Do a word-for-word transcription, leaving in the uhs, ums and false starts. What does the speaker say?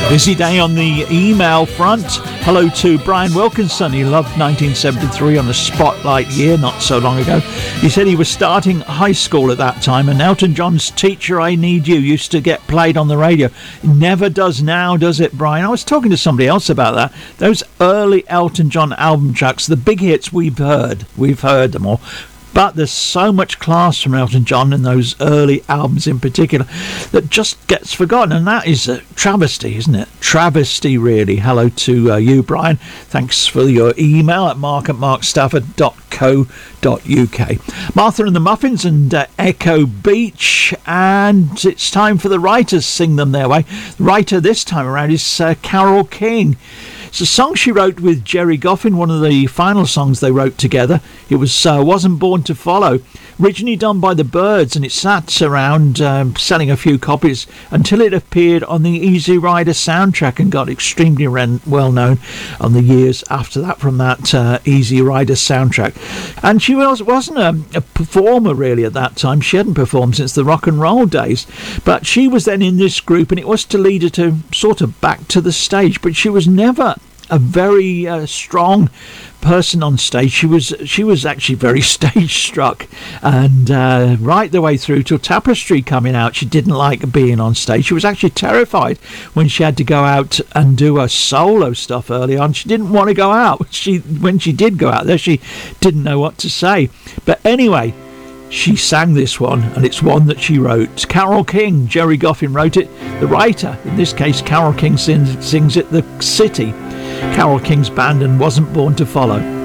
Busy day on the email front. Hello to Brian Wilkinson. He loved nineteen seventy-three on the Spotlight year, not so long ago. He said he was starting high school at that time, and Elton John's Teacher I Need You used to get played on the radio. It never does now, does it, Brian? I was talking to somebody else about that. Those early Elton John album tracks, the big hits we've heard. We've heard them all. But there's so much class from Elton John in those early albums in particular that just gets forgotten. And that is a travesty, isn't it? Travesty, really. Hello to uh, you, Brian. Thanks for your email at mark at mark stafford dot co dot uk. Martha and the Muffins and uh, Echo Beach. And it's time for the writers to sing them their way. The writer this time around is uh, Carole King. It's a song she wrote with Jerry Goffin, one of the final songs they wrote together. It was uh, Wasn't Born to Follow, originally done by the Byrds, and it sat around um, selling a few copies until it appeared on the Easy Rider soundtrack and got extremely re- well known on the years after that from that uh, Easy Rider soundtrack. And she was, wasn't a, a performer really at that time. She hadn't performed since the rock and roll days, but she was then in this group, and it was to lead her to sort of back to the stage, but she was never a very uh, strong person on stage. She was she was actually very stage struck, and uh, right the way through till Tapestry coming out, she didn't like being on stage. She was actually terrified when she had to go out and do her solo stuff early on. She didn't want to go out. She when she did go out there, she didn't know what to say. But anyway, she sang this one, and it's one that she wrote. Carole King, Jerry Goffin wrote it. The writer, in this case, Carole King sings, sings it. The City, Carole King's band, and Wasn't Born to Follow.